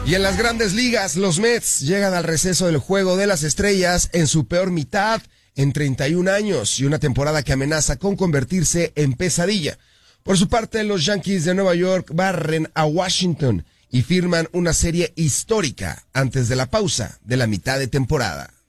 Y en las grandes ligas, los Mets llegan al receso del Juego de las Estrellas en su peor mitad en 31 años y una temporada que amenaza con convertirse en pesadilla. Por su parte, los Yankees de Nueva York barren a Washington y firman una serie histórica antes de la pausa de la mitad de temporada.